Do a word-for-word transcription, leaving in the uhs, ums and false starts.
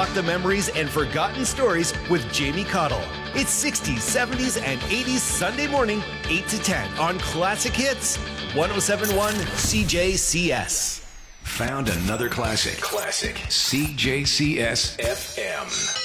unlock the memories and forgotten stories with Jamie Cottle. It's sixties, seventies, and eighties Sunday morning, eight to ten on Classic Hits, one oh seven point one C J C S. Found another classic. Classic. C J C S F M.